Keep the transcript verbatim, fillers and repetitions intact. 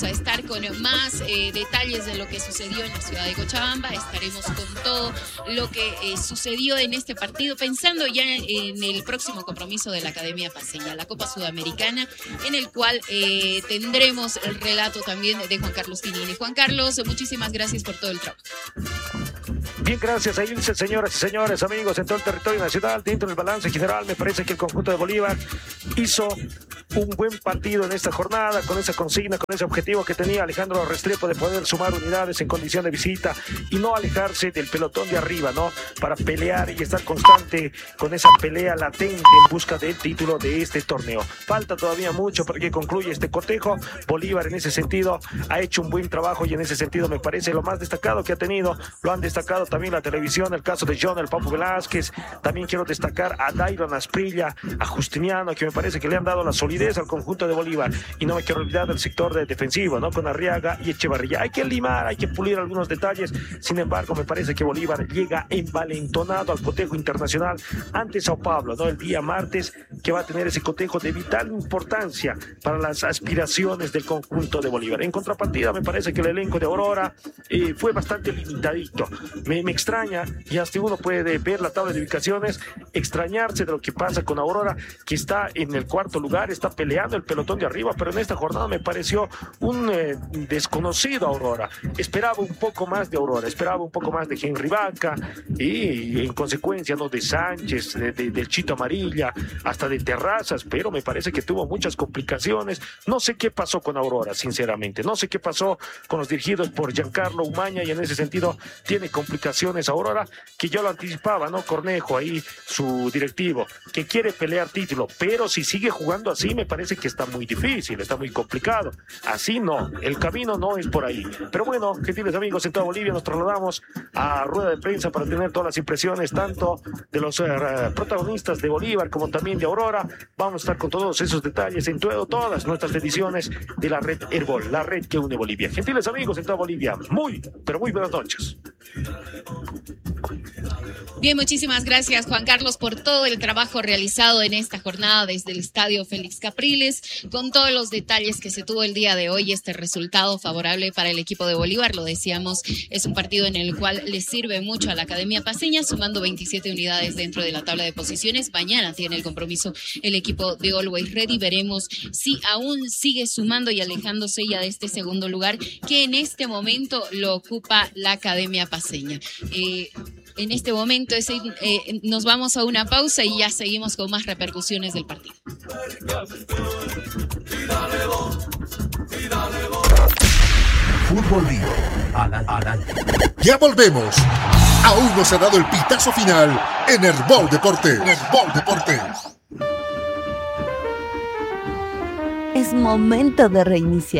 vamos a estar con más eh, detalles de lo que sucedió en la ciudad de Cochabamba. Estaremos con todo lo que eh, sucedió en este partido, pensando ya en, en el próximo compromiso de la Academia Paceña, la Copa Sudamericana, en el cual eh, tendremos el relato también de Juan Carlos Tinini. Juan Carlos, muchísimas gracias por todo el trabajo. Bien, gracias a Ilse, señoras y señores, amigos en todo el territorio nacional. Dentro del balance general, me parece que el conjunto de Bolívar hizo un buen partido en esta jornada, con esa consigna, con ese objetivo que tenía Alejandro Restrepo de poder sumar unidades en condición de visita y no alejarse del pelotón de arriba, ¿no? Para pelear y estar constante con esa pelea latente en busca del título de este torneo. Falta todavía mucho para que concluya este cotejo. Bolívar en ese sentido ha hecho un buen trabajo y en ese sentido me parece lo más destacado que ha tenido. Lo han destacado también la televisión, el caso de John el Papu Velázquez. También quiero destacar a Dairon Asprilla, a Justiniano, que me parece que le han dado la solidez al conjunto de Bolívar. Y no me quiero olvidar del sector de defensivo, ¿no? Con Arriaga y Echevarría. Hay que limar, hay que pulir algunos detalles. Sin embargo, me parece que Bolívar llega envalentonado al cotejo internacional ante Sao Paulo, ¿no? El día martes, que va a tener ese cotejo de vital importancia para las aspiraciones del conjunto de Bolívar. En contrapartida, me parece que el elenco de Aurora eh, fue bastante limitadito. Me, me extraña, y hasta uno puede ver la tabla de ubicaciones, extrañarse de lo que pasa con Aurora, que está en el cuarto lugar, está peleando el pelotón de arriba, pero en esta jornada me pareció un eh, desconocido Aurora. Esperaba un poco más de Aurora, esperaba un poco más de Henry Vaca y en consecuencia, ¿no? De Sánchez, de, de, del Chito Amarilla, hasta de Terrazas, pero me parece que tuvo muchas complicaciones. No sé qué pasó con Aurora, sinceramente, no sé qué pasó con los dirigidos por Giancarlo Umaña, y en ese sentido tiene complicaciones Aurora, que yo lo anticipaba, ¿no? Cornejo ahí, su directivo, que quiere pelear título, pero si sigue jugando así, me parece que está muy difícil, está muy complicado. Así no, el camino no es por ahí. Pero bueno, gentiles amigos, en toda Bolivia nos trasladamos a rueda de prensa para tener todas las impresiones, tanto de los uh, protagonistas de Bolívar como también de Aurora. Vamos a estar con todos esos detalles en todo, todas nuestras ediciones de la red Herbol, la red que une Bolivia. Gentiles amigos en toda Bolivia, muy, pero muy buenas noches. Bien, muchísimas gracias, Juan Carlos, por todo el trabajo realizado en esta jornada desde el Estadio Félix Capriles, con todos los detalles que se tuvo el día de hoy. Este resultado favorable para el equipo de Bolívar, lo decíamos, es un partido en el cual le sirve mucho a la Academia Paceña, sumando veintisiete unidades dentro de la tabla de posiciones. Mañana tiene el compromiso el equipo de Always Ready. Veremos si aún sigue sumando y alejándose ya de este segundo lugar, que en este momento lo ocupa la Academia Paceña. Eh, En este momento es, eh, nos vamos a una pausa y ya seguimos con más repercusiones del partido. Fútbol Vivo al, al año. Ya volvemos. Aún no se ha dado el pitazo final en Herbol Deportes. Herbol Deportes. Es momento de reiniciar.